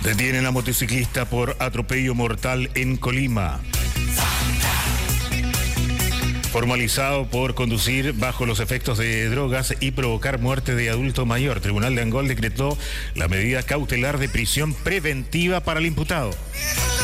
Detienen a motociclista por atropello mortal en Colima. Formalizado por conducir bajo los efectos de drogas y provocar muerte de adulto mayor. Tribunal de Angol decretó la medida cautelar de prisión preventiva para el imputado.